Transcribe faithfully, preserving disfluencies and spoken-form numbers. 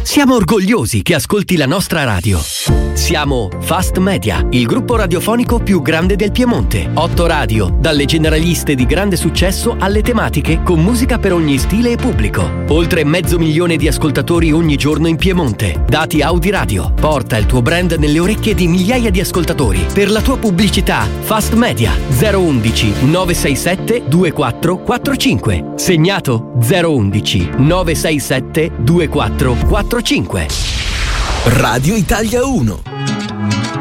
Siamo orgogliosi che ascolti la nostra radio. Siamo Fast Media, il gruppo radiofonico più grande del Piemonte. Otto radio, dalle generaliste di grande successo alle tematiche con musica per ogni stile e pubblico. Oltre mezzo milione di ascoltatori ogni giorno in Piemonte. Dati Audi Radio. Porta il tuo brand nelle orecchie di migliaia di ascoltatori. Per la tua pubblicità, Fast Media zero uno uno nove sei sette due quattro quattro cinque. Segnato zero uno uno nove sei sette due quattro quattro cinque. Radio Italia uno.